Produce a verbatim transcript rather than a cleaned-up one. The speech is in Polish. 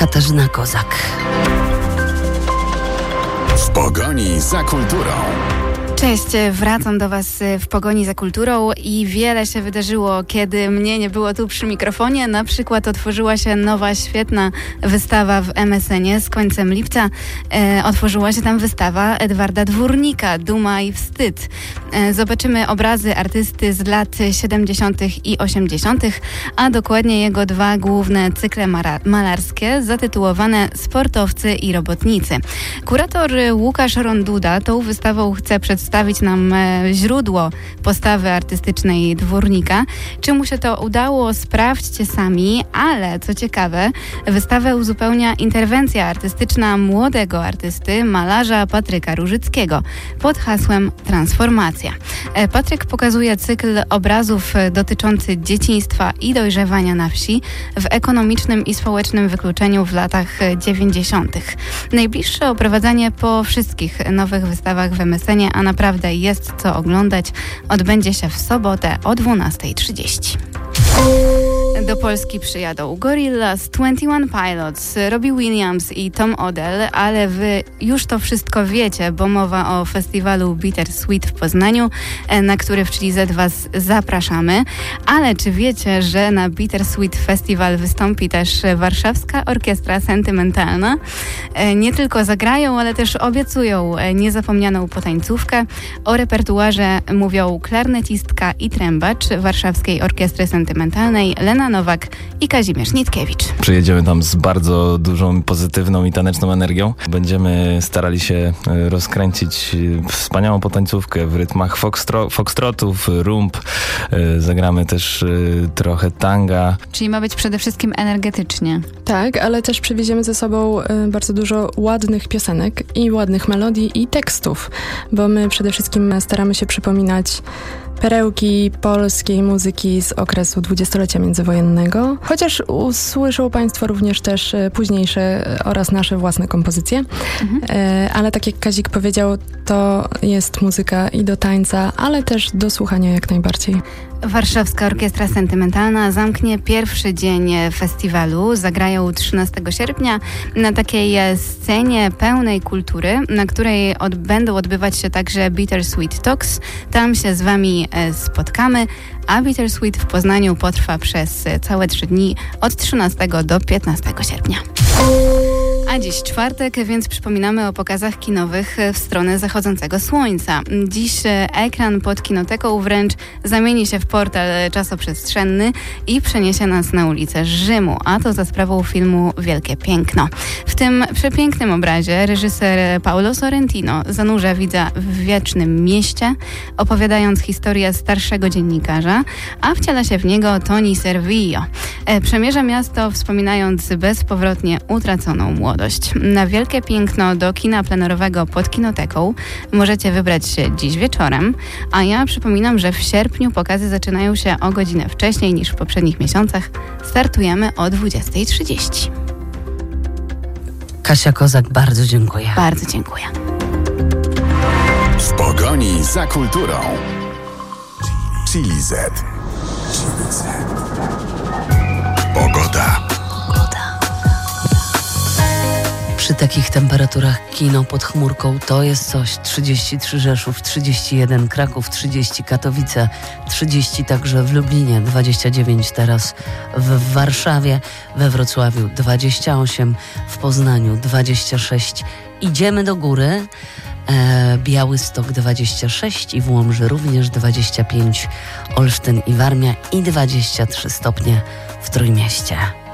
Katarzyna Kozak. W pogoni za kulturą. Cześć, wracam do Was w pogoni za kulturą i wiele się wydarzyło, kiedy mnie nie było tu przy mikrofonie. Na przykład otworzyła się nowa, świetna wystawa w em es enie z końcem lipca. E, otworzyła się tam wystawa Edwarda Dwórnika, Duma i wstyd. E, zobaczymy obrazy artysty z lat siedemdziesiątych i osiemdziesiątych, a dokładnie jego dwa główne cykle mara- malarskie zatytułowane Sportowcy i robotnicy. Kurator Łukasz Ronduda tą wystawą chce przedstawić przedstawić nam źródło postawy artystycznej Dwórnika. Czy mu się to udało, sprawdźcie sami, ale co ciekawe, wystawę uzupełnia interwencja artystyczna młodego artysty, malarza Patryka Różyckiego pod hasłem Transformacja. Patryk pokazuje cykl obrazów dotyczący dzieciństwa i dojrzewania na wsi w ekonomicznym i społecznym wykluczeniu w latach dziewięćdziesiątych. Najbliższe oprowadzanie po wszystkich nowych wystawach w em es enie, a naprawdę jest co oglądać, odbędzie się w sobotę o dwunasta trzydzieści. Do Polski przyjadą Gorillaz, dwadzieścia jeden Pilots, Robbie Williams i Tom Odell, ale wy już to wszystko wiecie, bo mowa o festiwalu Bittersweet w Poznaniu, na który w Chili Z Was zapraszamy. Ale czy wiecie, że na Bittersweet Festival wystąpi też Warszawska Orkiestra Sentymentalna? Nie tylko zagrają, ale też obiecują niezapomnianą potańcówkę. O repertuarze mówią klarnecistka i trębacz Warszawskiej Orkiestry Sentymentalnej Lena Nowak i Kazimierz Nitkiewicz. Przyjedziemy tam z bardzo dużą pozytywną i taneczną energią. Będziemy starali się rozkręcić wspaniałą potańcówkę w rytmach foxtro- foxtrotów, rumb. Zagramy też trochę tanga. Czyli ma być przede wszystkim energetycznie. Tak, ale też przywieziemy ze sobą bardzo dużo ładnych piosenek i ładnych melodii i tekstów, bo my przede wszystkim staramy się przypominać perełki polskiej muzyki z okresu dwudziestolecia międzywojennego, chociaż usłyszą Państwo również też późniejsze oraz nasze własne kompozycje. Mhm. Ale tak jak Kazik powiedział, to jest muzyka i do tańca, ale też do słuchania jak najbardziej. Warszawska Orkiestra Sentymentalna zamknie pierwszy dzień festiwalu. Zagrają trzynastego sierpnia na takiej scenie pełnej kultury, na której od, będą odbywać się także Bittersweet Talks. Tam się z Wami spotkamy, a Bittersweet w Poznaniu potrwa przez całe trzy dni od trzynastego do piętnastego sierpnia. A dziś czwartek, więc przypominamy o pokazach kinowych w stronę zachodzącego słońca. Dziś ekran pod kinoteką wręcz zamieni się w portal czasoprzestrzenny i przeniesie nas na ulicę Rzymu, a to za sprawą filmu Wielkie Piękno. W tym przepięknym obrazie reżyser Paolo Sorrentino zanurza widza w wiecznym mieście, opowiadając historię starszego dziennikarza, a wciela się w niego Toni Servillo. Przemierza miasto, wspominając bezpowrotnie utraconą młodość. Na Wielkie Piękno do kina plenerowego pod kinoteką możecie wybrać się dziś wieczorem, a ja przypominam, że w sierpniu pokazy zaczynają się o godzinę wcześniej niż w poprzednich miesiącach. Startujemy o dwudziesta trzydzieści. Kasia Kozak, bardzo dziękuję. Bardzo dziękuję. W pogoni za kulturą. Chili Z. Pogoda. Przy takich temperaturach kino pod chmurką to jest coś. trzydzieści trzy Rzeszów, trzydzieści jeden Kraków, trzydzieści Katowice, trzydzieści także w Lublinie, dwadzieścia dziewięć teraz w Warszawie, we Wrocławiu dwadzieścia osiem, w Poznaniu dwadzieścia sześć. Idziemy do góry. E, Białystok dwadzieścia sześć i w Łomży również dwadzieścia pięć, Olsztyn i Warmia i dwadzieścia trzy stopnie w Trójmieście.